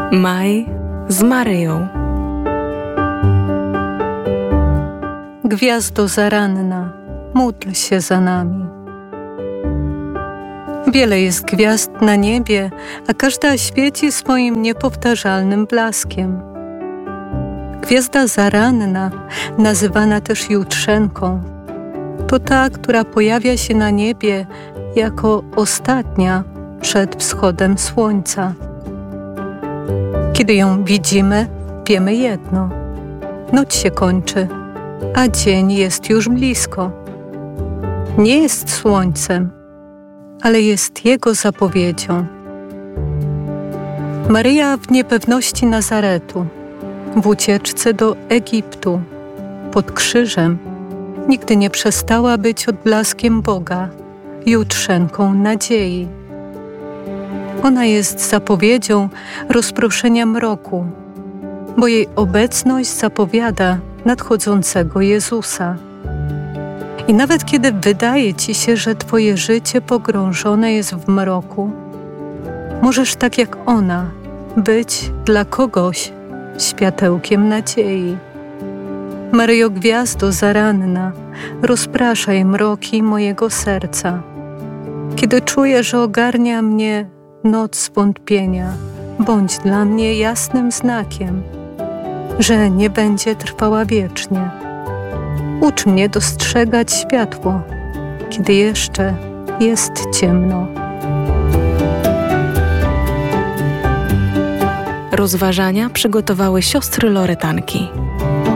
Maj z Maryją. Gwiazdo zaranna, módl się za nami. Wiele jest gwiazd na niebie, a każda świeci swoim niepowtarzalnym blaskiem. Gwiazda zaranna, nazywana też jutrzenką, to ta, która pojawia się na niebie jako ostatnia przed wschodem słońca. Kiedy ją widzimy, wiemy jedno: noc się kończy, a dzień jest już blisko. Nie jest słońcem, ale jest jego zapowiedzią. Maryja w niepewności Nazaretu, w ucieczce do Egiptu, pod krzyżem, nigdy nie przestała być odblaskiem Boga, jutrzenką nadziei. Ona jest zapowiedzią rozproszenia mroku, bo jej obecność zapowiada nadchodzącego Jezusa. I nawet kiedy wydaje ci się, że twoje życie pogrążone jest w mroku, możesz tak jak ona być dla kogoś światełkiem nadziei. Maryjo, gwiazdo zaranna, rozpraszaj mroki mojego serca. Kiedy czuję, że ogarnia mnie noc wątpienia, bądź dla mnie jasnym znakiem, że nie będzie trwała wiecznie. Ucz mnie dostrzegać światło, kiedy jeszcze jest ciemno. Rozważania przygotowały siostry Loretanki.